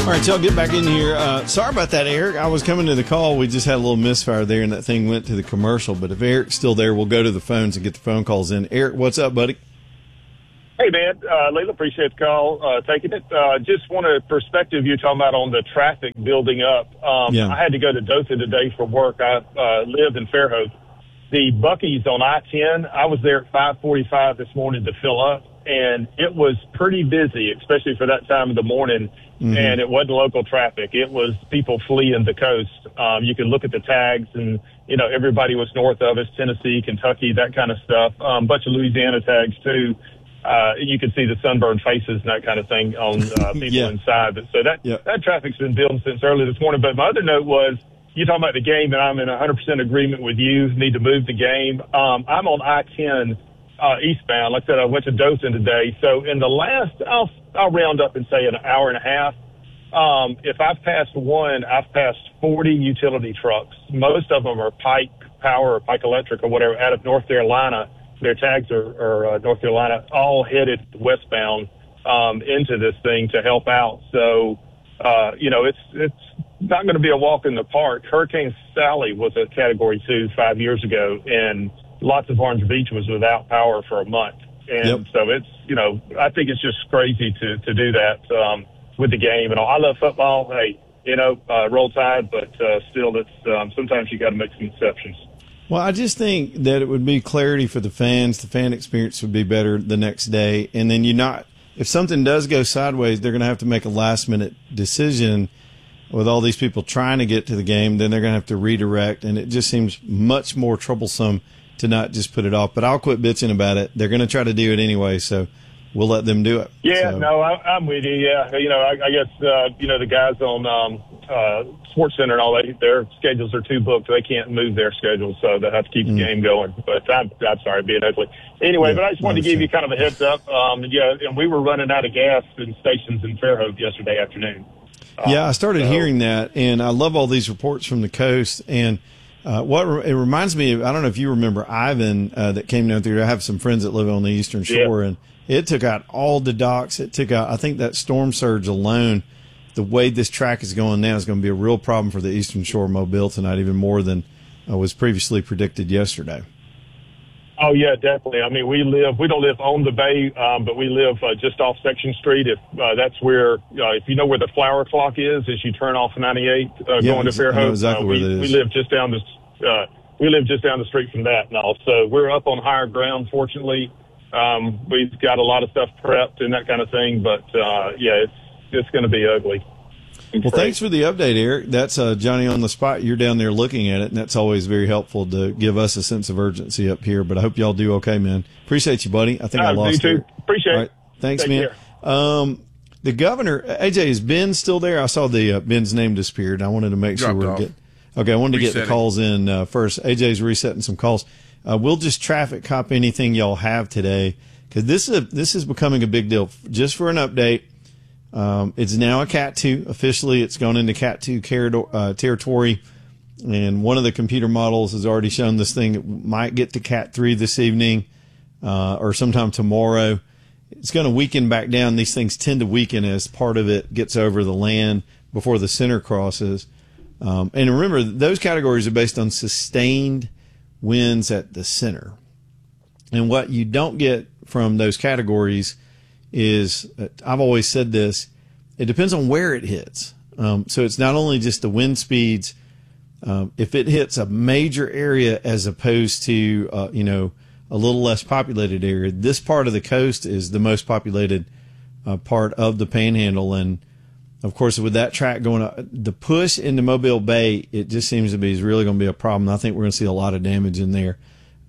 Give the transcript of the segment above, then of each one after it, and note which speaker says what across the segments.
Speaker 1: All right, y'all get back in here. Sorry about that, Eric. I was coming to the call. We just had a little misfire there, and that thing went to the commercial. But if Eric's still there, we'll go to the phones and get the phone calls in. Eric, what's up, buddy?
Speaker 2: Hey, man. Layla, appreciate the call, taking it. Just want a perspective you're talking about on the traffic building up.
Speaker 1: Yeah.
Speaker 2: I had to go to Dothan today for work. I live in Fairhope. The Buc-ee's on I-10, I was there at 5:45 this morning to fill up, and it was pretty busy, especially for that time of the morning. Mm-hmm. And it wasn't local traffic. It was people fleeing the coast. You could look at the tags, and, you know, everybody was north of us, Tennessee, Kentucky, that kind of stuff. Bunch of Louisiana tags, too. You could see the sunburned faces and that kind of thing on people
Speaker 1: Yeah.
Speaker 2: inside. But so that traffic's been building since early this morning. But my other note was, you're talking about the game, and I'm in 100% agreement with you. Need to move the game. I'm on I-10 eastbound. Like I said, I went to Dothan today. So in the last, I'll round up and say an hour and a half. If I've passed one, I've passed 40 utility trucks. Most of them are Pike Power or Pike Electric or whatever out of North Carolina. Their tags are North Carolina, all headed westbound into this thing to help out. So, you know, it's not going to be a walk in the park. Hurricane Sally was a Category 2 5 years ago, and lots of Orange Beach was without power for a month. And so it's, you know, I think it's just crazy to do that with the game. And I love football. Hey, you know, roll tide, but still, it's sometimes you got to make some exceptions.
Speaker 1: Well, I just think that it would be clarity for the fans. The fan experience would be better the next day. And then if something does go sideways, they're going to have to make a last-minute decision with all these people trying to get to the game. Then they're going to have to redirect, and it just seems much more troublesome to not just put it off. But I'll quit bitching about it. They're going to try to do it anyway, so we'll let them do it.
Speaker 2: Yeah,
Speaker 1: so.
Speaker 2: No, I'm with you. Yeah, you know, I guess you know, the guys on Sports Center and all that, their schedules are too booked. They can't move their schedules, so they have to keep the game going. But I'm sorry, being ugly. Anyway, but I just wanted to give you kind of a heads up. And we were running out of gas in stations in Fairhope yesterday afternoon.
Speaker 1: Yeah, I started hearing that, and I love all these reports from the coast. And it reminds me of, I don't know if you remember Ivan that came down through. I have some friends that live on the Eastern Shore, and it took out all the docks. It took out, I think that storm surge alone, the way this track is going now is going to be a real problem for the Eastern Shore Mobile tonight, even more than was previously predicted yesterday.
Speaker 2: Oh, yeah, definitely. I mean, we don't live on the bay, but we live just off Section Street. If that's where, if you know where the flower clock is, as you turn off 98 going to Fairhope,
Speaker 1: exactly where that is.
Speaker 2: We live just down the street from that now. So we're up on higher ground, fortunately. We've got a lot of stuff prepped and that kind of thing, but it's going to be ugly.
Speaker 1: Well, thanks for the update, Eric. That's Johnny on the spot. You're down there looking at it, and that's always very helpful to give us a sense of urgency up here. But I hope y'all do okay, man. Appreciate you, buddy. I think I lost you.
Speaker 2: You too. Appreciate it.
Speaker 1: Right. Thanks,
Speaker 2: Take
Speaker 1: man.
Speaker 2: Care.
Speaker 1: The governor, AJ, is Ben still there? I saw the Ben's name disappeared. I wanted to make sure we're getting. Okay, I wanted to get the calls in first. AJ's resetting some calls. We'll just traffic cop anything y'all have today, because this is becoming a big deal. Just for an update. It's now a Cat 2. Officially, it's gone into Cat 2 territory. And one of the computer models has already shown this thing. It might get to Cat 3 this evening or sometime tomorrow. It's going to weaken back down. These things tend to weaken as part of it gets over the land before the center crosses. And remember, those categories are based on sustained winds at the center. And what you don't get from those categories is, I've always said this, it depends on where it hits. So it's not only just the wind speeds. If it hits a major area as opposed to, a little less populated area, this part of the coast is the most populated part of the Panhandle. And of course, with that track going up, the push into Mobile Bay, it just seems to be is really going to be a problem. I think we're going to see a lot of damage in there.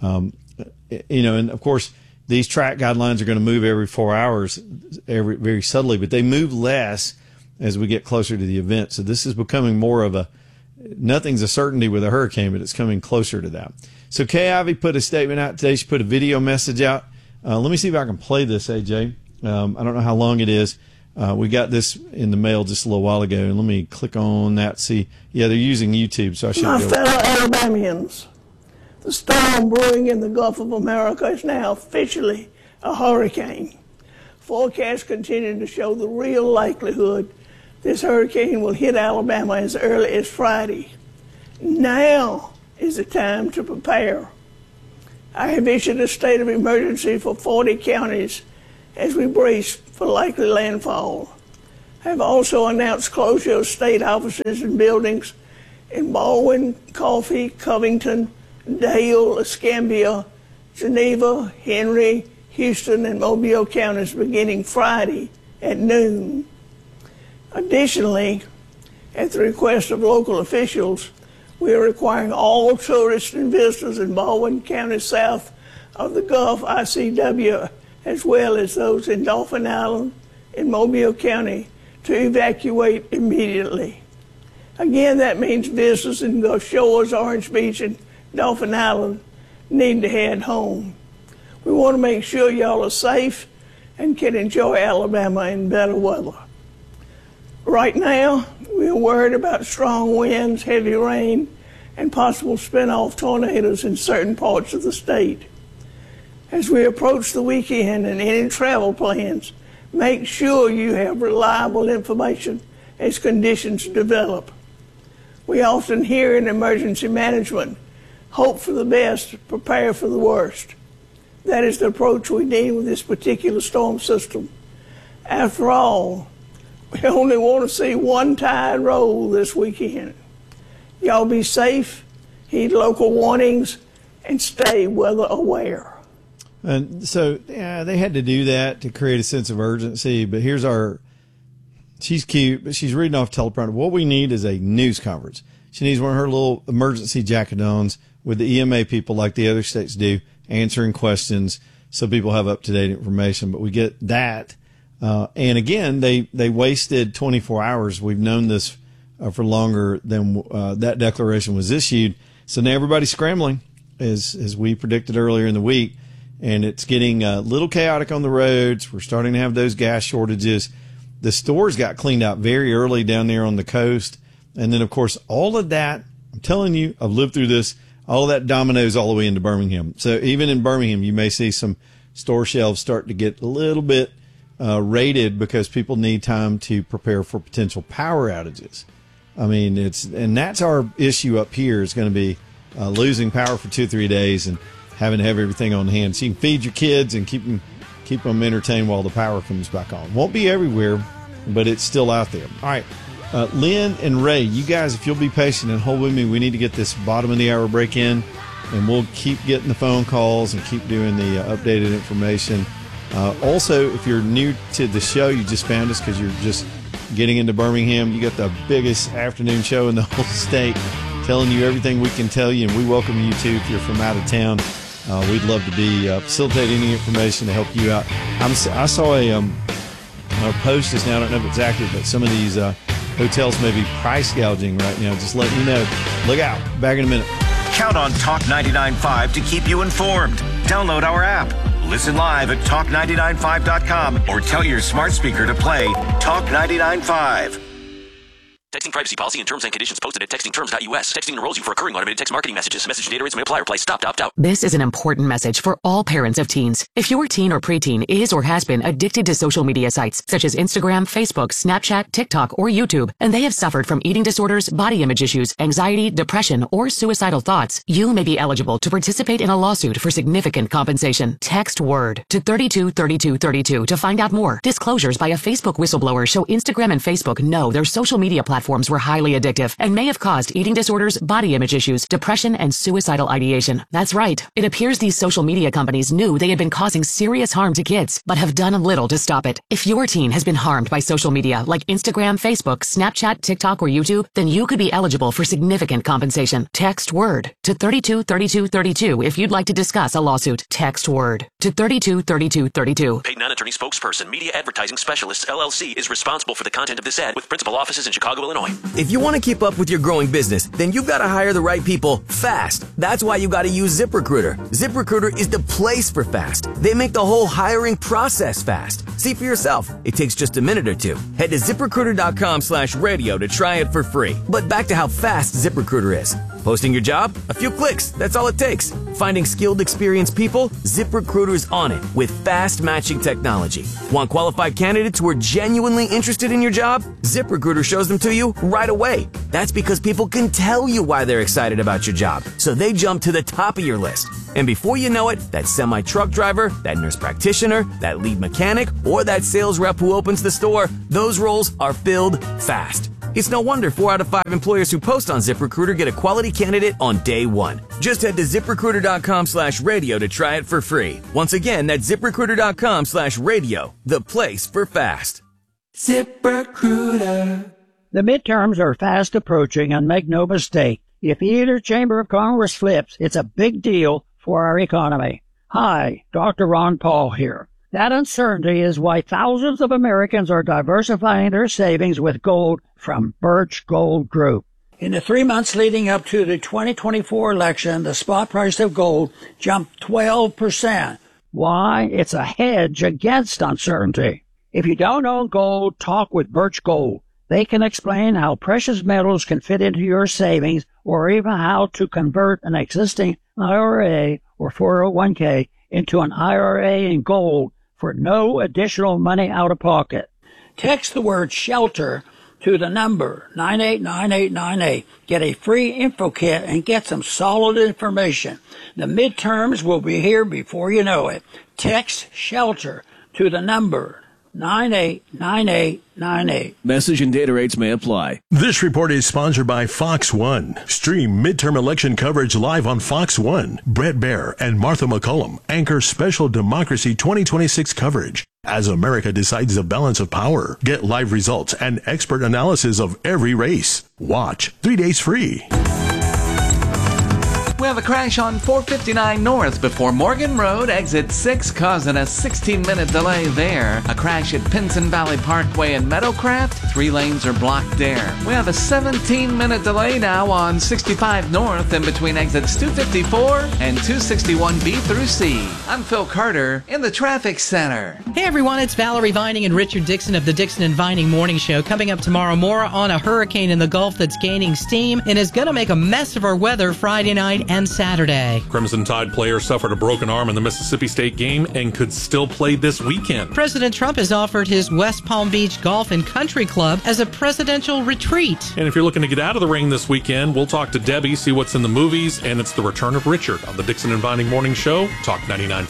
Speaker 1: And of course, these track guidelines are going to move every 4 hours, very subtly, but they move less as we get closer to the event. So this is becoming more of nothing's a certainty with a hurricane, but it's coming closer to that. So Kay Ivey put a statement out today. She put a video message out. Let me see if I can play this, AJ. I don't know how long it is. We got this in the mail just a little while ago, and let me click on that. See, yeah, they're using YouTube, so I should
Speaker 3: My fellow Alabamians, the storm brewing in the Gulf of America is now officially a hurricane. Forecasts continue to show the real likelihood This hurricane will hit Alabama as early as Friday. Now is the time to prepare. I have issued a state of emergency for 40 counties as we brace for likely landfall. I have also announced closure of state offices and buildings in Baldwin, Coffee, Covington, Dale, Escambia, Geneva, Henry, Houston, and Mobile counties beginning Friday at noon. Additionally, at the request of local officials, we are requiring all tourists and visitors in Baldwin County south of the Gulf ICW, as well as those in Dauphin Island in Mobile County, to evacuate immediately. Again, that means visitors in Gulf Shores, Orange Beach, and Dauphin Island need to head home. We want to make sure y'all are safe and can enjoy Alabama in better weather. Right now, we are worried about strong winds, heavy rain, and possible spin-off tornadoes in certain parts of the state. As we approach the weekend and any travel plans, make sure you have reliable information as conditions develop. We often hear in emergency management, hope for the best, prepare for the worst. That is the approach we need with this particular storm system. After all, we only want to see one tide roll this weekend. Y'all be safe, heed local warnings, and stay weather aware.
Speaker 1: And so, yeah, they had to do that to create a sense of urgency. But here's she's cute, but she's reading off teleprompter. What we need is a news conference. She needs one of her little emergency jackadons with the EMA people like the other states do, answering questions so people have up-to-date information. But we get that. And again, they wasted 24 hours. We've known this for longer than that declaration was issued. So now everybody's scrambling, as we predicted earlier in the week. And it's getting a little chaotic on the roads. We're starting to have those gas shortages. The stores got cleaned out very early down there on the coast. And then, of course, all of that, I'm telling you, I've lived through this, all of that dominoes all the way into Birmingham. So even in Birmingham, you may see some store shelves start to get a little bit raided because people need time to prepare for potential power outages. I mean, and that's our issue up here is going to be losing power for 2-3 days and having to have everything on hand. So you can feed your kids and keep them entertained while the power comes back on. Won't be everywhere, but it's still out there. All right, Lynn and Ray, you guys, if you'll be patient and hold with me, we need to get this bottom of the hour break in, and we'll keep getting the phone calls and keep doing the updated information. Also, if you're new to the show, you just found us because you're just getting into Birmingham, you got the biggest afternoon show in the whole state, telling you everything we can tell you, and we welcome you too if you're from out of town. We'd love to be facilitate any information to help you out. I saw a post just now. I don't know if it's accurate, but some of these hotels may be price gouging right now. Just letting you know. Look out. Back in a minute.
Speaker 4: Count on Talk 99.5 to keep you informed. Download our app. Listen live at talk995.com or tell your smart speaker to play Talk 99.5.
Speaker 5: Texting privacy policy and terms and conditions posted at textingterms.us. Texting enrolls you for recurring automated text marketing messages. Message data rates may apply. Reply stopped, opt out.
Speaker 6: This is an important message for all parents of teens. If your teen or preteen is or has been addicted to social media sites such as Instagram, Facebook, Snapchat, TikTok, or YouTube, and they have suffered from eating disorders, body image issues, anxiety, depression, or suicidal thoughts, you may be eligible to participate in a lawsuit for significant compensation. Text WORD to 323232 to find out more. Disclosures by a Facebook whistleblower show Instagram and Facebook know their social media platforms were highly addictive and may have caused eating disorders, body image issues, depression, and suicidal ideation. That's right. It appears these social media companies knew they had been causing serious harm to kids, but have done little to stop it. If your teen has been harmed by social media like Instagram, Facebook, Snapchat, TikTok, or YouTube, then you could be eligible for significant compensation. Text WORD to 323232 if you'd like to discuss a lawsuit. Text WORD to 323232.
Speaker 5: Paid non-attorney spokesperson, Media Advertising Specialists, LLC, is responsible for the content of this ad with principal offices in Chicago, Illinois.
Speaker 7: If you want to keep up with your growing business, then you've got to hire the right people fast. That's why you got to use ZipRecruiter. ZipRecruiter is the place for fast. They make the whole hiring process fast. See for yourself. It takes just a minute or two. Head to ZipRecruiter.com/radio to try it for free. But back to how fast ZipRecruiter is. Posting your job? A few clicks. That's all it takes. Finding skilled, experienced people? ZipRecruiter's on it with fast matching technology. Want qualified candidates who are genuinely interested in your job? ZipRecruiter shows them to you right away. That's because people can tell you why they're excited about your job, so they jump to the top of your list. And before you know it, that semi-truck driver, that nurse practitioner, that lead mechanic, or that sales rep who opens the store, those roles are filled fast. It's no wonder 4 out of 5 employers who post on ZipRecruiter get a quality candidate on day one. Just head to ZipRecruiter.com/radio to try it for free. Once again, that's ZipRecruiter.com/radio, the place for fast.
Speaker 8: ZipRecruiter. The midterms are fast approaching, and make no mistake, if either chamber of Congress flips, it's a big deal for our economy. Hi, Dr. Ron Paul here. That uncertainty is why thousands of Americans are diversifying their savings with gold from Birch Gold Group. In the 3 months leading up to the 2024 election, the spot price of gold jumped 12%. Why? It's a hedge against uncertainty. If you don't own gold, talk with Birch Gold. They can explain how precious metals can fit into your savings, or even how to convert an existing IRA or 401k into an IRA in gold for no additional money out of pocket. Text the word SHELTER to the number 989898. Get a free info kit and get some solid information. The midterms will be here before you know it. Text SHELTER to the number 989898.
Speaker 9: Message and data rates may apply.
Speaker 10: This report is sponsored by Fox One. Stream midterm election coverage live on Fox One. Brett Baer and Martha McCullum anchor special Democracy 2026 coverage as America decides the balance of power. Get live results and expert analysis of every race. Watch 3 days free.
Speaker 11: We have a crash on 459 North before Morgan Road, exit 6, causing a 16-minute delay there. A crash at Pinson Valley Parkway in Meadowcraft. 3 lanes are blocked there. We have a 17-minute delay now on 65 North in between exits 254 and 261B through C. I'm Phil Carter in the traffic center.
Speaker 12: Hey everyone, it's Valerie Vining and Richard Dixon of the Dixon and Vining Morning Show. Coming up tomorrow, more on a hurricane in the Gulf that's gaining steam and is going to make a mess of our weather Friday night and Saturday.
Speaker 13: Crimson Tide player suffered a broken arm in the Mississippi State game and could still play this weekend.
Speaker 12: President Trump has offered his West Palm Beach Golf and Country Club as a presidential retreat.
Speaker 13: And if you're looking to get out of the ring this weekend, we'll talk to Debbie, see what's in the movies, and it's the return of Richard on the Dixon and Vining Morning Show, Talk 99.5.